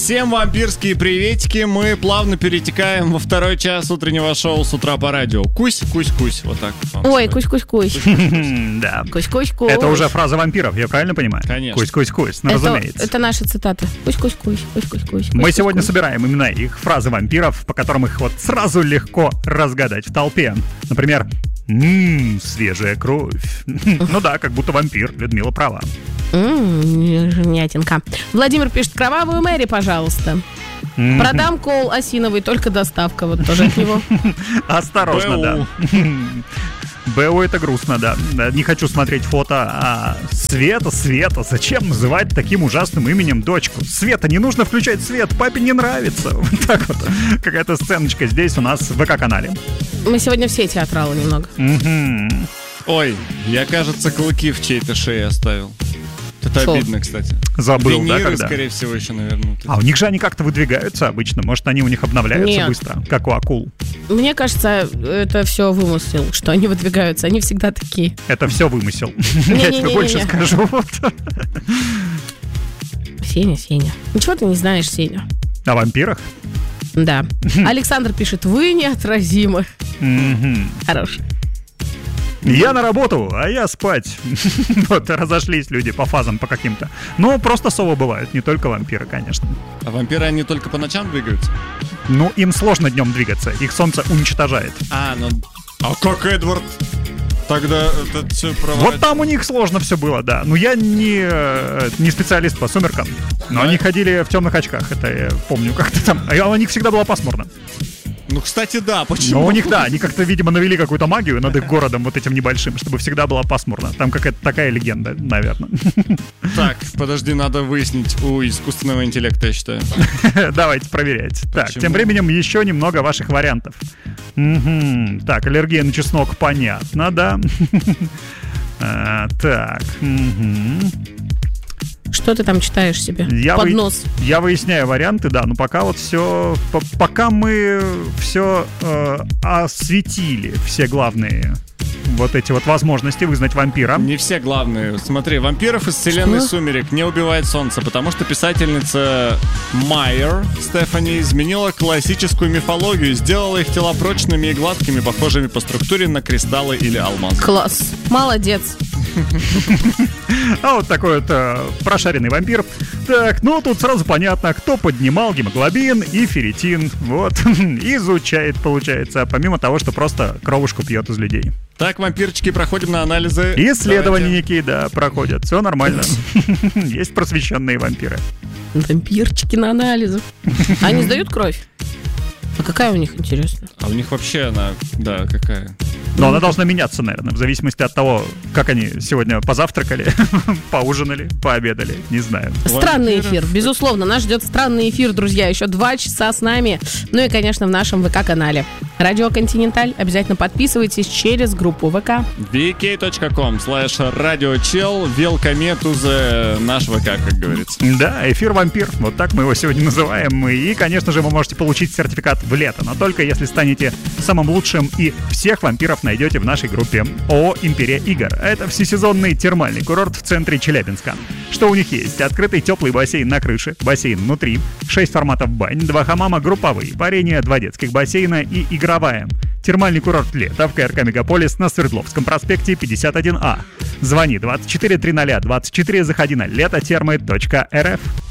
Всем вампирские приветики. Мы плавно перетекаем во второй час утреннего шоу «С утра по радио». Кусь, кусь, кусь. Вот так. Ой, кусь-кусь-кусь. Да. Кусь-кусь-кусь. Это уже фраза вампиров, я правильно понимаю? Конечно. Кусь-кусь-кусь, ну, разумеется. Это наша цитата. Кусь-кусь-кусь, кусь-кусь-кусь. Мы сегодня собираем именно их фразы вампиров, по которым их вот сразу легко разгадать в толпе. Например, свежая кровь. Ну да, как будто вампир. Людмила права. Женятинка. Владимир пишет: кровавую Мэри, пожалуйста. Продам кол осиновый, только доставка. Вот тоже от него. Осторожно, да. БУ это грустно, да. Не хочу смотреть фото. Света, зачем называть таким ужасным именем дочку? Света, не нужно включать свет, папе не нравится. Вот так вот. Какая-то сценочка здесь у нас в ВК-канале. Мы сегодня все театралы немного. Ой, я, кажется, клыки в чьей-то шее оставил. Это обидно, кстати. Забыл, виниры, да, когда? Скорее всего, еще, наверное. А у них же они как-то выдвигаются обычно. Может, они у них обновляются быстро, как у акул. Мне кажется, это все вымысел, что они выдвигаются. Они всегда такие. Это все вымысел. Я тебе больше скажу. Сеня. Ничего ты не знаешь, Сеня. О вампирах? Да. Александр пишет: вы неотразимы. Хороший. Я на работу, а я спать. Вот, разошлись люди по фазам по каким-то. Ну, просто совы бывают, не только вампиры, конечно. А вампиры, они только по ночам двигаются? Ну, им сложно днем двигаться, их солнце уничтожает. А как Эдвард тогда это все проводит? Вот там у них сложно все было, да. Ну, я не специалист по сумеркам, но они ходили в темных очках, это я помню как-то там. А у них всегда было пасмурно. Ну, кстати, да, почему? Но у них, да, они как-то, видимо, навели какую-то магию над их городом вот этим небольшим, чтобы всегда было пасмурно. Там какая-то такая легенда, наверное. Так, подожди, надо выяснить у искусственного интеллекта, я считаю. Давайте проверять. Так, тем временем еще немного ваших вариантов. Так, аллергия на чеснок, понятно, да. Так, Что ты там читаешь себе? Под нос. Я выясняю варианты, да, но пока вот все... Пока мы все осветили, все главные вот эти вот возможности вызнать вампира. Не все главные. Смотри, вампиров из вселенной «Сумерек» не убивает солнце, потому что писательница Майер Стефани изменила классическую мифологию, сделала их тела прочными и гладкими, похожими по структуре на кристаллы или алмазы. Класс. Молодец. А вот такой вот прошаренный вампир. Так, ну тут сразу понятно, кто поднимал гемоглобин и ферритин. Вот, изучает, получается, помимо того, что просто кровушку пьет из людей. Так, вампирчики, проходим на анализы. Исследования некие, да, проходят. Все нормально. Есть просвещенные вампиры. Вампирчики на анализах. Они сдают кровь? А какая у них, интересно? А у них вообще она, да, какая? Но она должна меняться, наверное, в зависимости от того, как они сегодня позавтракали, поужинали, пообедали, не знаю. Странный эфир, безусловно, нас ждет странный эфир, друзья, еще 2 часа с нами, ну и, конечно, в нашем ВК-канале Радио Континенталь. Обязательно подписывайтесь через группу ВК. vk.com/radiochel. Welcome to the наш ВК, как говорится. Да, эфир «Вампир», вот так мы его сегодня называем. И, конечно же, вы можете получить сертификат в лето, но только если станете самым лучшим, и всех вампиров найдете в нашей группе ООО «Империя Игр». Это всесезонный термальный курорт в центре Челябинска. Что у них есть? Открытый теплый бассейн на крыше, бассейн внутри, 6 форматов бань, 2 хамама групповые, парение, 2 детских бассейна и игровая. Термальный курорт «Лето» в КРК «Мегаполис» на Свердловском проспекте 51А. Звони 24 300 24, заходи на летотермы.рф.